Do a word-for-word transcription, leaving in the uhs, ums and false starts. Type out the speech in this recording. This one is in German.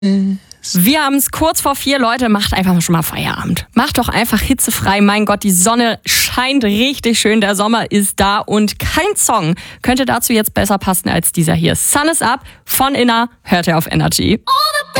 Wir haben es kurz vor vier, Leute, macht einfach schon mal Feierabend. Macht doch einfach hitzefrei, mein Gott, die Sonne scheint richtig schön, der Sommer ist da und kein Song könnte dazu jetzt besser passen als dieser hier. Sun is Up von Inna, hört ihr auf Energy.